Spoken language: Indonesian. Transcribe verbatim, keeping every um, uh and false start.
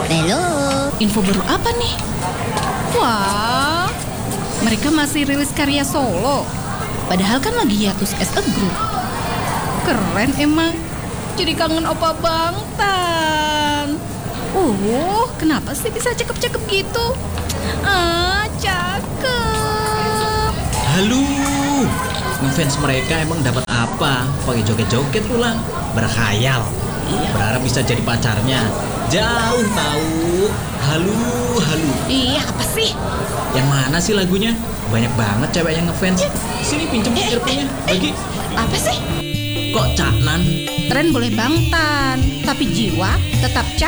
Halo. Info baru apa nih? Wah, mereka masih rilis karya solo. Padahal kan lagi hiatus as a group. Keren emang. Jadi kangen Opa Bangtan. Uh, kenapa sih bisa cakep-cakep gitu? Ah, cakep. Halo, ngefans mereka emang dapat apa? Pakai joget-joget pulang, berkhayal. Berharap bisa jadi pacarnya. Jauh tahu. Halo, halo. Iya, apa sih? Yang mana sih lagunya? Banyak banget cewek yang ngefans. Sini pinjem earphone-nya. Bagi. Apa sih? Kok Cak Nan? Tren boleh Bangtan, tapi jiwa tetap Cak